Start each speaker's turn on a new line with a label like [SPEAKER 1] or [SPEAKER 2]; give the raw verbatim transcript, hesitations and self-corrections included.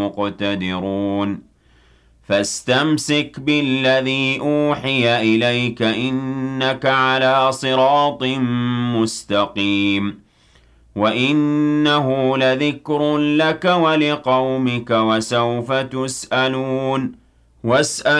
[SPEAKER 1] مُقْتَدِرُونَ فاستمسك بالذي أوحي إليك إنك على صراط مستقيم وإنه لذكر لك ولقومك وسوف تسألون واسأل